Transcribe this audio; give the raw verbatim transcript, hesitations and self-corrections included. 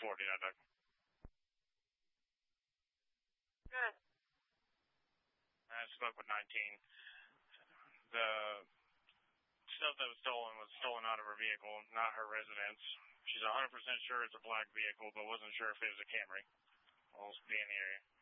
forty, I Doug. Good. I spoke with nineteen. The stuff that was stolen was stolen out of her vehicle, not her residence. She's one hundred percent sure it's a black vehicle, but wasn't sure if it was a Camry. I'll be in the area.